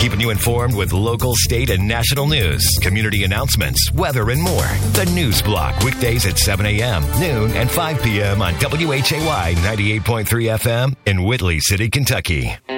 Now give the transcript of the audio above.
keeping you informed with local, state, and national news, community announcements, weather, and more. The News Block, weekdays at 7 a.m., noon, and 5 p.m. on WHAY 98.3 FM in Whitley City, Kentucky.